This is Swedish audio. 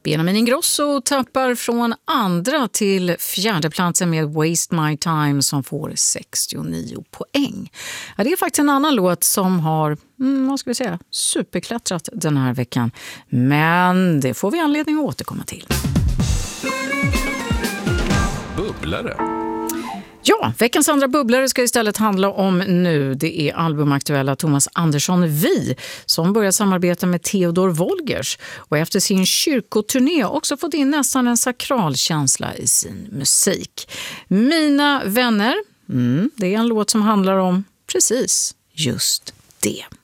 Benjamin Ingrosso tappar från andra till fjärde platsen med Waste My Time som får 69 poäng. Ja, det är faktiskt en annan låt som har, vad ska vi säga, superklättrat den här veckan. Men det får vi anledning att återkomma till. Bubblare. Ja, veckans andra bubblare ska istället handla om nu. Det är albumaktuella Thomas Andersson Vi som börjar samarbeta med Theodor Wolgers och efter sin kyrkoturné också fått in nästan en sakral känsla i sin musik. Mina vänner, det är en låt som handlar om precis just det.